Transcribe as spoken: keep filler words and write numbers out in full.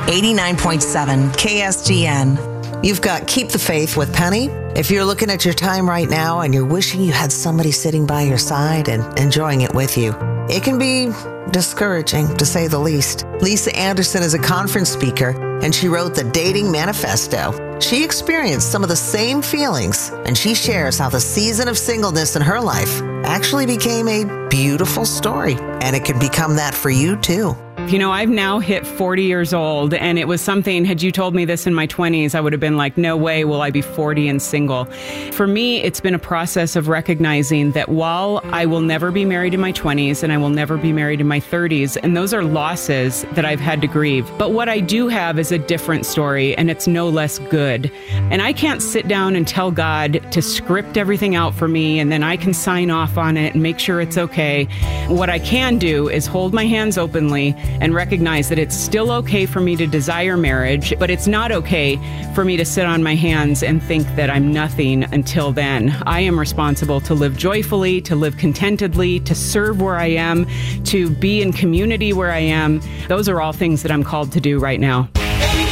eighty-nine point seven K S G N. You've got Keep the Faith with Penny. If you're looking at your time right now and you're wishing you had somebody sitting by your side and enjoying it with you, it can be discouraging, to say the least. Lisa Anderson is a conference speaker, and she wrote the Dating Manifesto. She experienced some of the same feelings, and she shares how the season of singleness in her life actually became a beautiful story, and it can become that for you too. You know, I've now hit forty years old, and it was something, had you told me this in my twenties, I would have been like, no way will I be forty and single. For me, it's been a process of recognizing that while I will never be married in my twenties and I will never be married in my thirties, and those are losses that I've had to grieve. But what I do have is a different story, and it's no less good. And I can't sit down and tell God to script everything out for me, and then I can sign off on it and make sure it's okay. What I can do is hold my hands openly and recognize that it's still okay for me to desire marriage, but it's not okay for me to sit on my hands and think that I'm nothing until then. I am responsible to live joyfully, to live contentedly, to serve where I am, to be in community where I am. Those are all things that I'm called to do right now.